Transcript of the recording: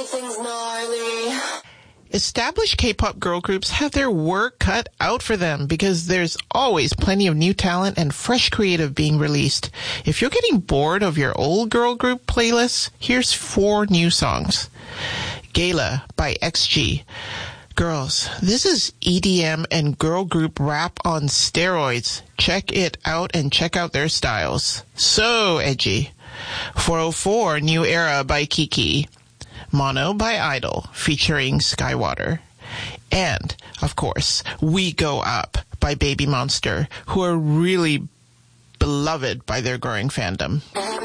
everything's gnarly. Established K-pop girl groups have their work cut out for them because there's always plenty of new talent and fresh creative being released. If you're getting bored of your old girl group playlists, here's 4 new songs. Gala by XG. Girls, this is EDM and girl group rap on steroids. Check it out and check out their styles. So edgy. 404 New Era by Kiki. Mono by Idol, featuring Skywater. And, of course, We Go Up by Baby Monster, who are really beloved by their growing fandom.